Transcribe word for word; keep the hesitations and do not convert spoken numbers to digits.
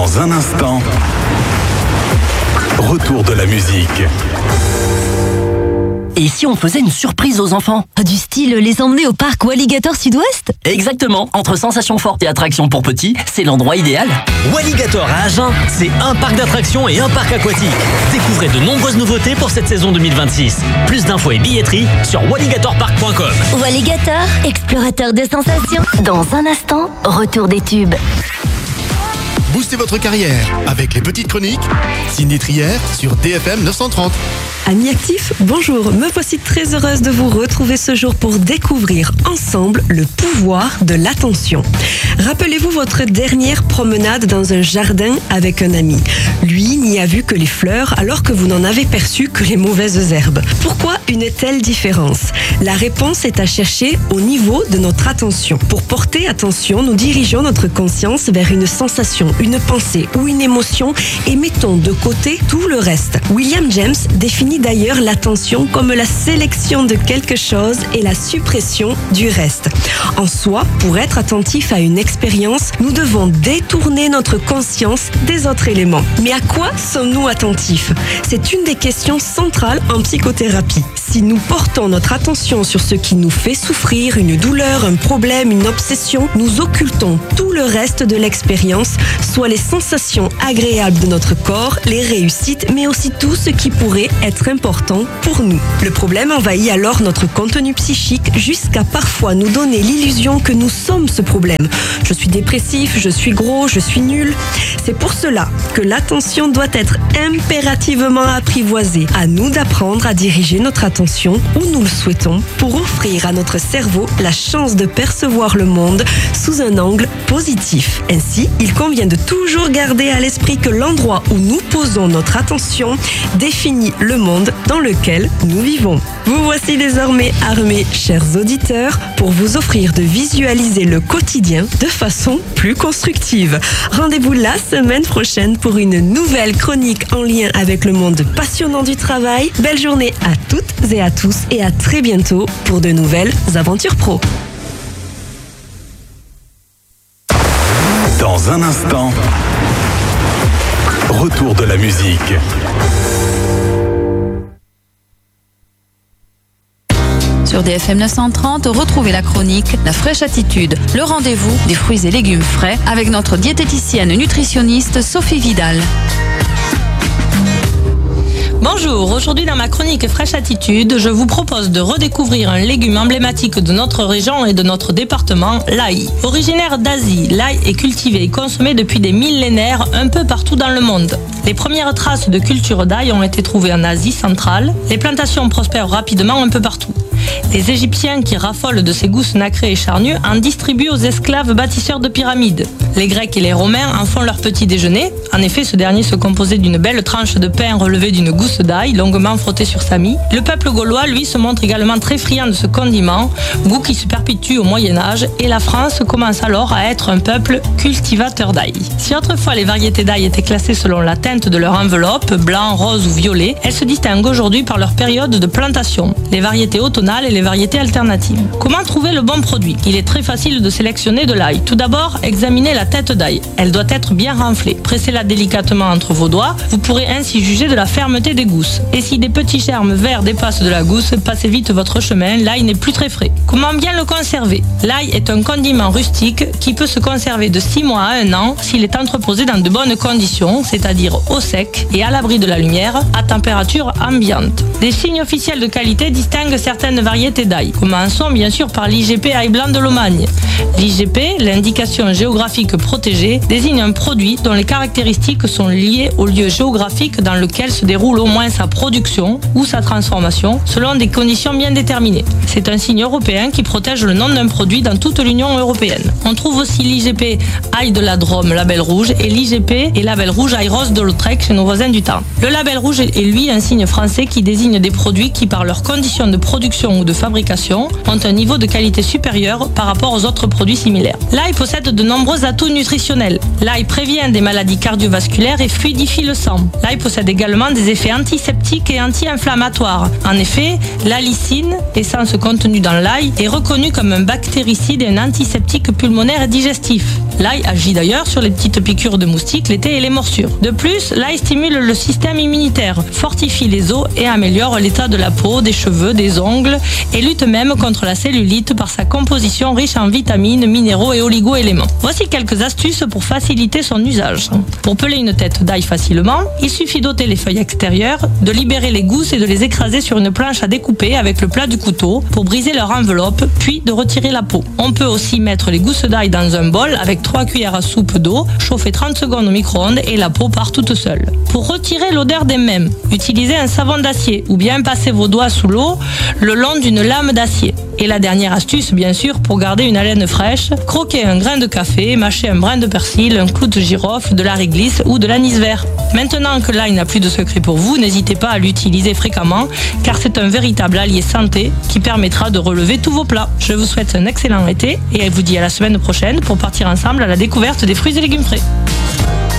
Dans un instant, retour de la musique. Et si on faisait une surprise aux enfants? Du style les emmener au parc Walligator Sud-Ouest? Exactement, entre sensations fortes et attractions pour petits, c'est l'endroit idéal. Walligator à Agen, c'est un parc d'attractions et un parc aquatique. Découvrez de nombreuses nouveautés pour cette saison deux mille vingt-six. Plus d'infos et billetterie sur walligator park point com. Walligator, explorateur de sensations. Dans un instant, retour des tubes. Boostez votre carrière avec les petites chroniques. Cindy Trier sur D F M neuf cent trente. Amis actifs, bonjour, me voici très heureuse de vous retrouver ce jour pour découvrir ensemble le pouvoir de l'attention. Rappelez-vous votre dernière promenade dans un jardin avec un ami. Lui n'y a vu que les fleurs alors que vous n'en avez perçu que les mauvaises herbes. Pourquoi une telle différence? La réponse est à chercher au niveau de notre attention. Pour porter attention, nous dirigeons notre conscience vers une sensation, une pensée ou une émotion et mettons de côté tout le reste. William James définit d'ailleurs l'attention comme la sélection de quelque chose et la suppression du reste. En soi, pour être attentif à une expérience, nous devons détourner notre conscience des autres éléments. Mais à quoi sommes-nous attentifs? C'est une des questions centrales en psychothérapie. Si nous portons notre attention sur ce qui nous fait souffrir, une douleur, un problème, une obsession, nous occultons tout le reste de l'expérience, soit les sensations agréables de notre corps, les réussites, mais aussi tout ce qui pourrait être important pour nous. Le problème envahit alors notre contenu psychique jusqu'à parfois nous donner l'illusion que nous sommes ce problème. Je suis dépressif, je suis gros, je suis nul. C'est pour cela que l'attention doit être impérativement apprivoisée. À nous d'apprendre à diriger notre attention où nous le souhaitons pour offrir à notre cerveau la chance de percevoir le monde sous un angle positif. Ainsi, il convient de toujours garder à l'esprit que l'endroit où nous posons notre attention définit le monde dans lequel nous vivons. Vous voici désormais armés, chers auditeurs, pour vous offrir de visualiser le quotidien de façon plus constructive. Rendez-vous la semaine prochaine pour une nouvelle chronique en lien avec le monde passionnant du travail. Belle journée à toutes et à tous et à très bientôt pour de nouvelles aventures pro. Dans un instant, retour de la musique. Sur D F M neuf cent trente, retrouvez la chronique La Fraîche Attitude, le rendez-vous des fruits et légumes frais avec notre diététicienne nutritionniste Sophie Vidal. Bonjour, aujourd'hui dans ma chronique Fraîche Attitude, je vous propose de redécouvrir un légume emblématique de notre région et de notre département, l'ail. Originaire d'Asie, l'ail est cultivé et consommé depuis des millénaires un peu partout dans le monde. Les premières traces de culture d'ail ont été trouvées en Asie centrale. Les plantations prospèrent rapidement un peu partout. Les Égyptiens qui raffolent de ces gousses nacrées et charnues en distribuent aux esclaves bâtisseurs de pyramides. Les Grecs et les Romains en font leur petit déjeuner. En effet, ce dernier se composait d'une belle tranche de pain relevée d'une gousse d'ail longuement frottée sur sa mie. Le peuple gaulois, lui, se montre également très friand de ce condiment, goût qui se perpétue au Moyen-Âge, et la France commence alors à être un peuple cultivateur d'ail. Si autrefois les variétés d'ail étaient classées selon la teinte de leur enveloppe, blanc, rose ou violet, elles se distinguent aujourd'hui par leur période de plantation, les variétés automnales et les variétés alternatives. Comment trouver le bon produit? Il est très facile de sélectionner de l'ail. Tout d'abord, examinez la tête d'ail. Elle doit être bien renflée. Pressez-la délicatement entre vos doigts. Vous pourrez ainsi juger de la fermeté des gousses. Et si des petits germes verts dépassent de la gousse, passez vite votre chemin, l'ail n'est plus très frais. Comment bien le conserver? L'ail est un condiment rustique qui peut se conserver de six mois à un an s'il est entreposé dans de bonnes conditions, c'est-à-dire au sec et à l'abri de la lumière, à température ambiante. Des signes officiels de qualité distinguent certaines variétés d'ail. Commençons bien sûr par l'I G P ail blanc de Lomagne. L'I G P, l'indication géographique protégée, désigne un produit dont les caractéristiques sont liées au lieu géographique dans lequel se déroule au moins sa production ou sa transformation, selon des conditions bien déterminées. C'est un signe européen qui protège le nom d'un produit dans toute l'Union européenne. On trouve aussi l'I G P ail de la Drôme, label rouge, et l'I G P et label rouge ail rose de Lautrec chez nos voisins du Tarn. Le label rouge est lui un signe français qui désigne des produits qui, par leurs conditions de production production ou de fabrication ont un niveau de qualité supérieur par rapport aux autres produits similaires. L'ail possède de nombreux atouts nutritionnels. L'ail prévient des maladies cardiovasculaires et fluidifie le sang. L'ail possède également des effets antiseptiques et anti-inflammatoires. En effet, l'allicine, essence contenue dans l'ail, est reconnue comme un bactéricide et un antiseptique pulmonaire et digestif. L'ail agit d'ailleurs sur les petites piqûres de moustiques l'été et les morsures. De plus, l'ail stimule le système immunitaire, fortifie les os et améliore l'état de la peau, des cheveux, des ongles et lutte même contre la cellulite par sa composition riche en vitamines, minéraux et oligo-éléments. Voici quelques astuces pour faciliter son usage. Pour peler une tête d'ail facilement, il suffit d'ôter les feuilles extérieures, de libérer les gousses et de les écraser sur une planche à découper avec le plat du couteau pour briser leur enveloppe, puis de retirer la peau. On peut aussi mettre les gousses d'ail dans un bol avec trois cuillères à soupe d'eau, chauffer trente secondes au micro-ondes et la peau part toute seule. Pour retirer l'odeur des mêmes, utilisez un savon d'acier ou bien passez vos doigts sous l'eau le long d'une lame d'acier. Et la dernière astuce, bien sûr, pour garder une haleine fraîche, croquez un grain de café, mâchez un brin de persil, un clou de girofle, de la réglisse ou de l'anis vert. Maintenant que l'ail n'a plus de secret pour vous, n'hésitez pas à l'utiliser fréquemment car c'est un véritable allié santé qui permettra de relever tous vos plats. Je vous souhaite un excellent été et vous dis à la semaine prochaine pour partir ensemble à la découverte des fruits et légumes frais.